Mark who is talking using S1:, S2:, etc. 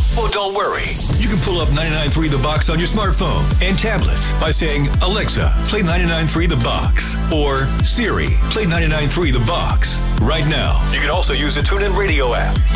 S1: Well, don't worry. You can pull up 99.3 The Box on your smartphone and tablets by saying, Alexa, play 99.3 The Box. Or Siri, play 99.3 The Box. Right now. You can also use the TuneIn Radio app.